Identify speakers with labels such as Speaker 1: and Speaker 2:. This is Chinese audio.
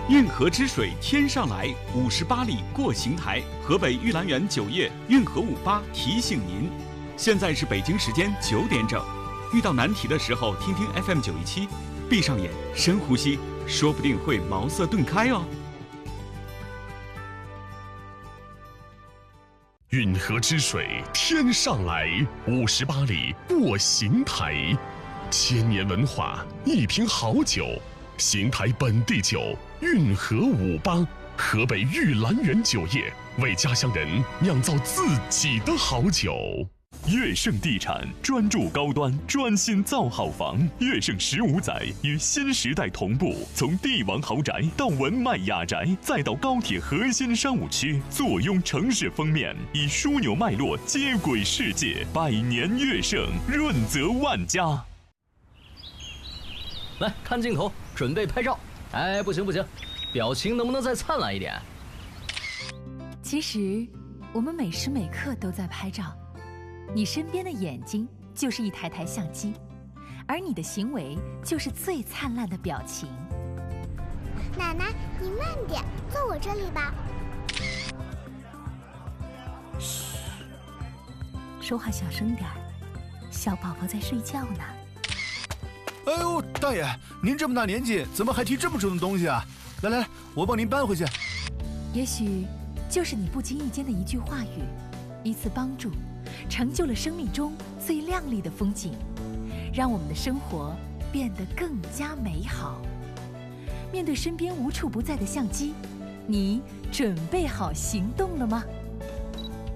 Speaker 1: 运河之水天上来，58里过邢台。河北玉兰园酒业运河58提醒您，现在是北京时间9点整。遇到难题的时候，听听 FM 917，闭上眼，深呼吸，说不定会茅塞顿开哦。
Speaker 2: 运河之水天上来，58里过邢台。千年文化，一瓶好酒，邢台本地酒运河58，河北玉兰园酒业为家乡人酿造自己的好酒。
Speaker 3: 悦盛地产专注高端，专心造好房。悦盛15载与新时代同步，从帝王豪宅到文迈雅宅，再到高铁核心商务区，坐拥城市封面，以枢纽脉络接轨世界。百年悦盛，润泽万家。
Speaker 4: 来看镜头，准备拍照。哎，不行，表情能不能再灿烂一点？
Speaker 5: 其实，我们每时每刻都在拍照。你身边的眼睛就是一台台相机，而你的行为就是最灿烂的表情。
Speaker 6: 奶奶，你慢点，坐我这里吧。
Speaker 5: 嘘，说话小声点儿，小宝宝在睡觉呢。
Speaker 7: 哎呦，大爷，您这么大年纪，怎么还提这么重的东西啊？来，我帮您搬回去。
Speaker 5: 也许就是你不经意间的一句话语，一次帮助，成就了生命中最亮丽的风景，让我们的生活变得更加美好。面对身边无处不在的相机，你准备好行动了吗？